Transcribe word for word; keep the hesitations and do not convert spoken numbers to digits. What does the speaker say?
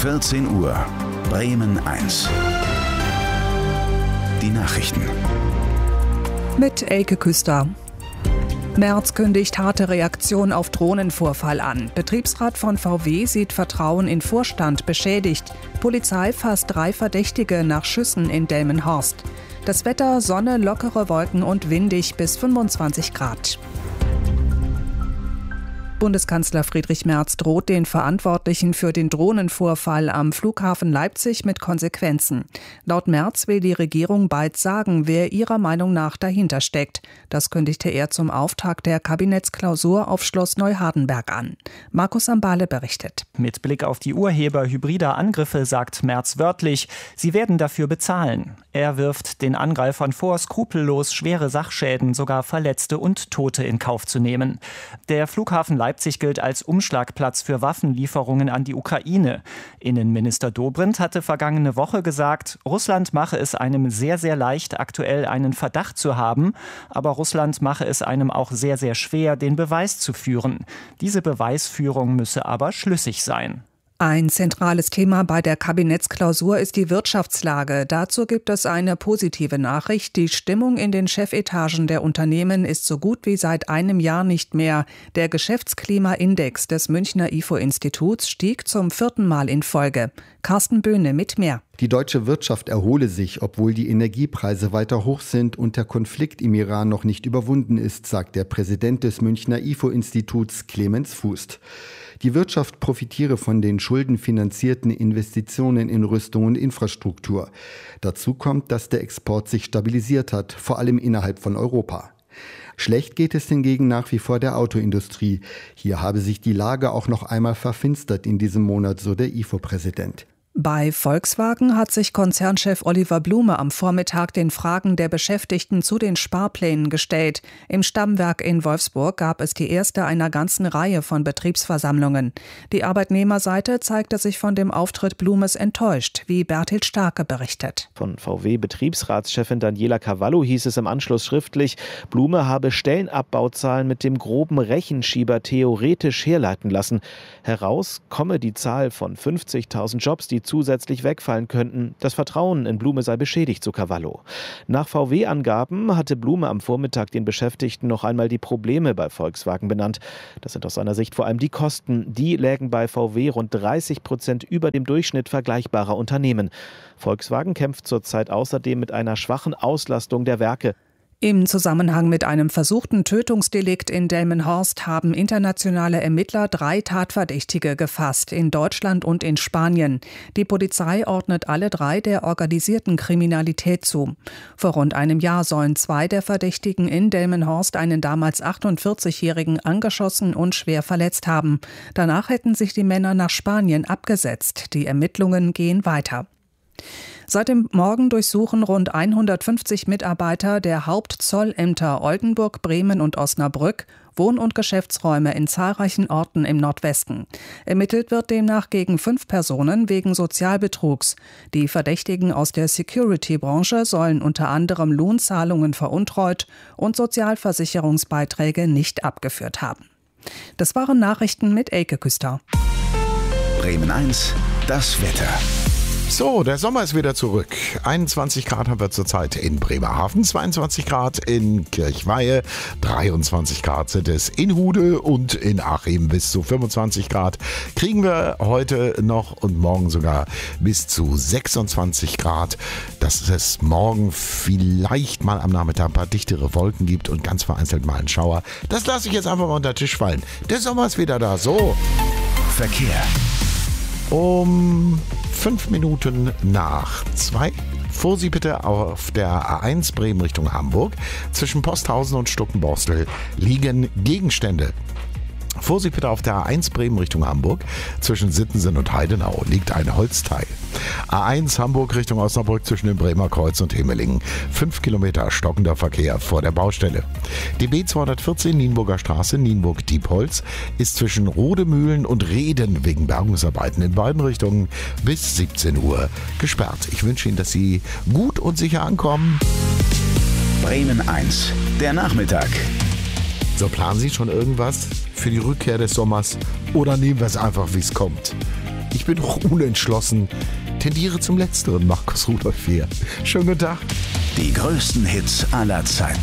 vierzehn Uhr, Bremen eins. Die Nachrichten. Mit Elke Küster. Merz kündigt harte Reaktion auf Drohnenvorfall an. Betriebsrat von V W sieht Vertrauen in Vorstand beschädigt. Polizei fasst drei Verdächtige nach Schüssen in Delmenhorst. Das Wetter: Sonne, lockere Wolken und windig bis fünfundzwanzig Grad. Bundeskanzler Friedrich Merz droht den Verantwortlichen für den Drohnenvorfall am Flughafen Leipzig mit Konsequenzen. Laut Merz will die Regierung bald sagen, wer ihrer Meinung nach dahinter steckt. Das kündigte er zum Auftakt der Kabinettsklausur auf Schloss Neuhardenberg an. Markus Ambale berichtet. Mit Blick auf die Urheber hybrider Angriffe sagt Merz wörtlich, sie werden dafür bezahlen. Er wirft den Angreifern vor, skrupellos schwere Sachschäden, sogar Verletzte und Tote in Kauf zu nehmen. Der Flughafen Leipzig gilt als Umschlagplatz für Waffenlieferungen an die Ukraine. Innenminister Dobrindt hatte vergangene Woche gesagt, Russland mache es einem sehr, sehr leicht, aktuell einen Verdacht zu haben, aber Russland mache es einem auch sehr, sehr schwer, den Beweis zu führen. Diese Beweisführung müsse aber schlüssig sein. Ein zentrales Thema bei der Kabinettsklausur ist die Wirtschaftslage. Dazu gibt es eine positive Nachricht. Die Stimmung in den Chefetagen der Unternehmen ist so gut wie seit einem Jahr nicht mehr. Der Geschäftsklimaindex des Münchner I F O-Instituts stieg zum vierten Mal in Folge. Carsten Böhne mit mehr. Die deutsche Wirtschaft erhole sich, obwohl die Energiepreise weiter hoch sind und der Konflikt im Iran noch nicht überwunden ist, sagt der Präsident des Münchner I F O-Instituts Clemens Fußt. Die Wirtschaft profitiere von den schuldenfinanzierten Investitionen in Rüstung und Infrastruktur. Dazu kommt, dass der Export sich stabilisiert hat, vor allem innerhalb von Europa. Schlecht geht es hingegen nach wie vor der Autoindustrie. Hier habe sich die Lage auch noch einmal verfinstert in diesem Monat, so der I F O-Präsident. Bei Volkswagen hat sich Konzernchef Oliver Blume am Vormittag den Fragen der Beschäftigten zu den Sparplänen gestellt. Im Stammwerk in Wolfsburg gab es die erste einer ganzen Reihe von Betriebsversammlungen. Die Arbeitnehmerseite zeigte sich von dem Auftritt Blumes enttäuscht, wie Berthild Starke berichtet. Von V W-Betriebsratschefin Daniela Cavallo hieß es im Anschluss schriftlich, Blume habe Stellenabbauzahlen mit dem groben Rechenschieber theoretisch herleiten lassen. Heraus komme die Zahl von fünfzigtausend Jobs, die zusätzlich wegfallen könnten. Das Vertrauen in Blume sei beschädigt, so Cavallo. Nach V W-Angaben hatte Blume am Vormittag den Beschäftigten noch einmal die Probleme bei Volkswagen benannt. Das sind aus seiner Sicht vor allem die Kosten. Die lägen bei V W rund dreißig Prozent über dem Durchschnitt vergleichbarer Unternehmen. Volkswagen kämpft zurzeit außerdem mit einer schwachen Auslastung der Werke. Im Zusammenhang mit einem versuchten Tötungsdelikt in Delmenhorst haben internationale Ermittler drei Tatverdächtige gefasst, in Deutschland und in Spanien. Die Polizei ordnet alle drei der organisierten Kriminalität zu. Vor rund einem Jahr sollen zwei der Verdächtigen in Delmenhorst einen damals achtundvierzigjährigen angeschossen und schwer verletzt haben. Danach hätten sich die Männer nach Spanien abgesetzt. Die Ermittlungen gehen weiter. Seit dem Morgen durchsuchen rund hundertfünfzig Mitarbeiter der Hauptzollämter Oldenburg, Bremen und Osnabrück Wohn- und Geschäftsräume in zahlreichen Orten im Nordwesten. Ermittelt wird demnach gegen fünf Personen wegen Sozialbetrugs. Die Verdächtigen aus der Security-Branche sollen unter anderem Lohnzahlungen veruntreut und Sozialversicherungsbeiträge nicht abgeführt haben. Das waren Nachrichten mit Elke Küster. Bremen eins, das Wetter. So, der Sommer ist wieder zurück. einundzwanzig Grad haben wir zurzeit in Bremerhaven, zweiundzwanzig Grad in Kirchweihe, dreiundzwanzig Grad sind es in Hude und in Achim bis zu fünfundzwanzig Grad. Kriegen wir heute noch und morgen sogar bis zu sechsundzwanzig Grad. Dass es morgen vielleicht mal am Nachmittag ein paar dichtere Wolken gibt und ganz vereinzelt mal einen Schauer. Das lasse ich jetzt einfach mal unter den Tisch fallen. Der Sommer ist wieder da, so. Verkehr. Um fünf Minuten nach zwei. Vorsicht bitte auf der A eins Bremen Richtung Hamburg. Zwischen Posthausen und Stuckenborstel liegen Gegenstände. Vorsicht bitte auf der A eins Bremen Richtung Hamburg. Zwischen Sittensen und Heidenau liegt ein Holzteil. A eins Hamburg Richtung Osnabrück zwischen dem Bremer Kreuz und Himmelingen. Fünf Kilometer stockender Verkehr vor der Baustelle. Die B zweihundertvierzehn Nienburger Straße, Nienburg-Diepholz, ist zwischen Rodemühlen und Reden wegen Bergungsarbeiten in beiden Richtungen bis siebzehn Uhr gesperrt. Ich wünsche Ihnen, dass Sie gut und sicher ankommen. Bremen eins, der Nachmittag. So, planen Sie schon irgendwas für die Rückkehr des Sommers oder nehmen wir es einfach, wie es kommt? Ich bin noch unentschlossen. Tendiere zum Letzteren, Markus Rudolph hier. Schönen guten Tag. Die größten Hits aller Zeiten.